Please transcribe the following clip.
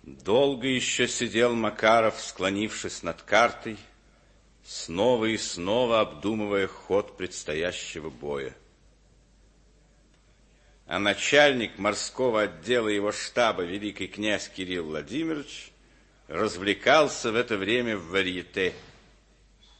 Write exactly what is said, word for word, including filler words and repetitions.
Долго еще сидел Макаров, склонившись над картой, снова и снова обдумывая ход предстоящего боя. А начальник морского отдела его штаба, великий князь Кирилл Владимирович, развлекался в это время в варьете.